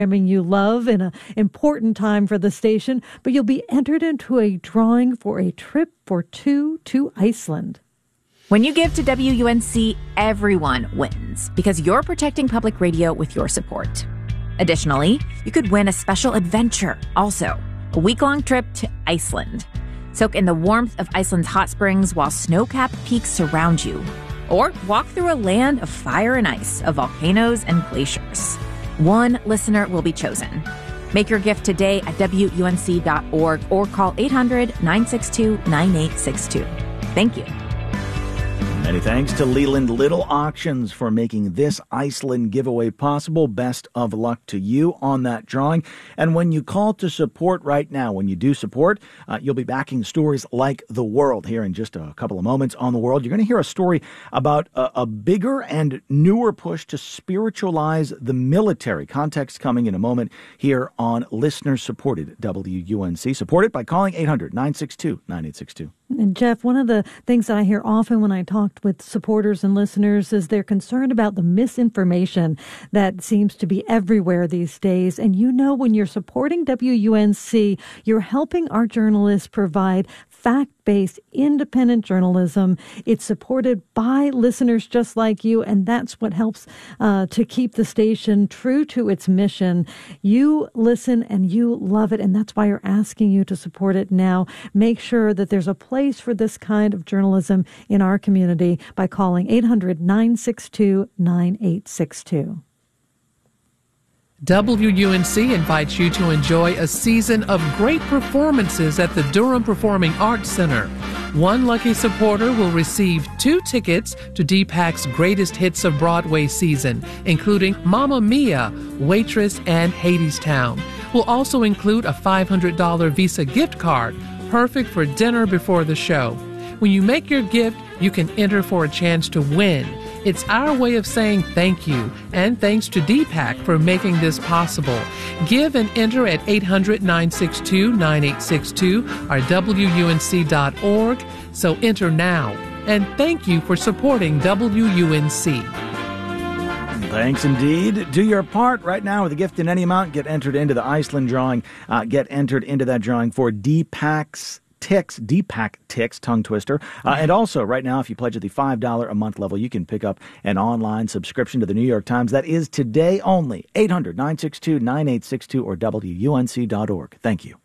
You love in an important time for the station, but you'll be entered into a drawing for a trip for two to Iceland. When you give to WUNC, everyone wins because you're protecting public radio with your support. Additionally, you could win a special adventure, also a week-long trip to Iceland. Soak in the warmth of Iceland's hot springs while snow-capped peaks surround you. Or walk through a land of fire and ice, of volcanoes and glaciers. One listener will be chosen. Make your gift today at WUNC.org or call 800-962-9862. Thank you. Many thanks to Leland Little Auctions for making this Iceland giveaway possible. Best of luck to you on that drawing. And when you call to support right now, when you do support, you'll be backing stories like The World here in just a couple of moments on The World. You're going to hear a story about a bigger and newer push to spiritualize the military. Context coming in a moment here on listener-supported WUNC. Support it by calling 800-962-9862. And Jeff, one of the things that I hear often when I talk with supporters and listeners is they're concerned about the misinformation that seems to be everywhere these days. And you know, when you're supporting WUNC, you're helping our journalists provide fact-based, independent journalism. It's supported by listeners just like you, and that's what helps to keep the station true to its mission. You listen and you love it, and that's why we're asking you to support it now. Make sure that there's a place for this kind of journalism in our community by calling 800-962-9862. WUNC invites you to enjoy a season of great performances at the Durham Performing Arts Center. One lucky supporter will receive 2 tickets to DPAC's Greatest Hits of Broadway season, including Mamma Mia, Waitress, and Hadestown. We'll also include a $500 Visa gift card, perfect for dinner before the show. When you make your gift, you can enter for a chance to win. It's our way of saying thank you, and thanks to DPAC for making this possible. Give and enter at 800-962-9862 or WUNC.org. So enter now. And thank you for supporting WUNC. Thanks indeed. Do your part right now with a gift in any amount. Get entered into the Iceland drawing. Get entered into that drawing for DPAC Tix, tongue twister. And also, right now, if you pledge at the $5 a month level, you can pick up an online subscription to the New York Times. That is today only. 800-962-9862 or WUNC.org. Thank you.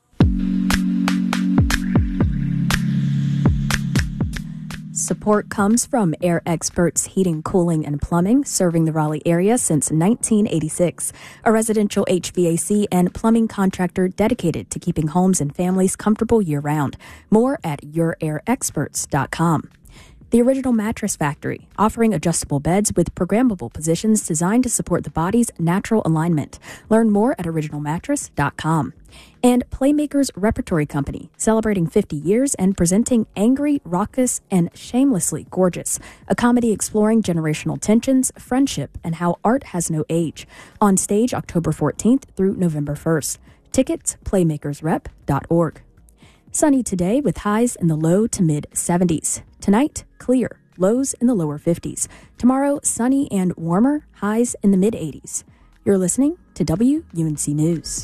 Support comes from Air Experts Heating, Cooling, and Plumbing, serving the Raleigh area since 1986. A residential HVAC and plumbing contractor dedicated to keeping homes and families comfortable year-round. More at yourairexperts.com. The Original Mattress Factory, offering adjustable beds with programmable positions designed to support the body's natural alignment. Learn more at originalmattress.com. And Playmakers Repertory Company, celebrating 50 years and presenting Angry, Raucous, and Shamelessly Gorgeous, a comedy exploring generational tensions, friendship, and how art has no age. On stage October 14th through November 1st. Tickets, playmakersrep.org. Sunny today with highs in the low to mid 70s. Tonight, clear, lows in the lower 50s. Tomorrow, sunny and warmer, highs in the mid 80s. You're listening to WUNC News.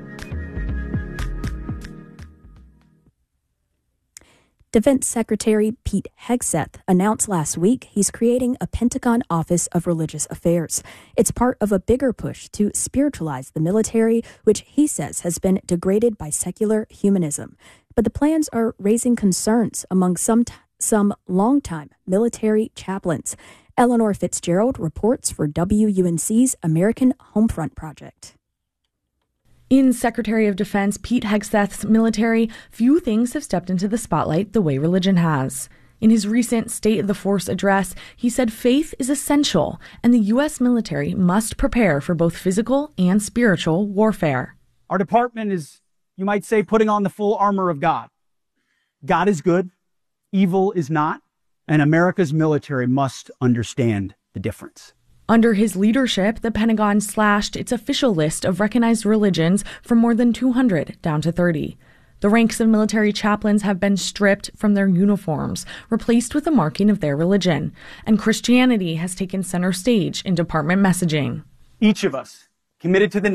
Defense Secretary Pete Hegseth announced last week he's creating a Pentagon Office of Religious Affairs. It's part of a bigger push to spiritualize the military, which he says has been degraded by secular humanism. But the plans are raising concerns among some longtime military chaplains. Eleanor Fitzgerald reports for WUNC's American Homefront Project. In Secretary of Defense Pete Hegseth's military, few things have stepped into the spotlight the way religion has. In his recent State of the Force address, he said faith is essential and the U.S. military must prepare for both physical and spiritual warfare. Our department is, you might say, putting on the full armor of God. God is good, evil is not, and America's military must understand the difference. Under his leadership, the Pentagon slashed its official list of recognized religions from more than 200 down to 30. The ranks of military chaplains have been stripped from their uniforms, replaced with a marking of their religion, and Christianity has taken center stage in department messaging. Each of us committed to the